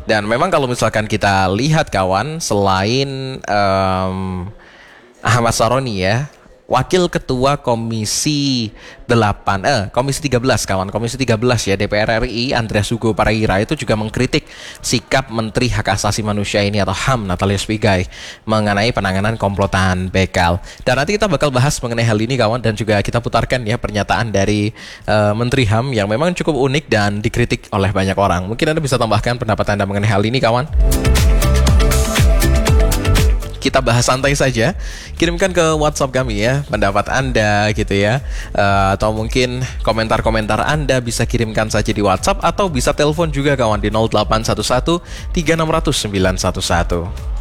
Dan memang kalau misalkan kita lihat kawan, selain Ahmad Saroni ya, Wakil Ketua Komisi 13 kawan, Komisi 13 ya DPR RI Andreas Hugo Pareira itu juga mengkritik sikap Menteri Hak Asasi Manusia ini atau HAM Natalia Spigai mengenai penanganan komplotan begal. Dan nanti kita bakal bahas mengenai hal ini kawan, dan juga kita putarkan ya pernyataan dari Menteri HAM yang memang cukup unik dan dikritik oleh banyak orang. Mungkin Anda bisa tambahkan pendapat Anda mengenai hal ini kawan. Kita bahas santai saja, kirimkan ke WhatsApp kami ya pendapat Anda gitu ya, atau mungkin komentar-komentar Anda bisa kirimkan saja di WhatsApp atau bisa telepon juga kawan di 0811 3600 911.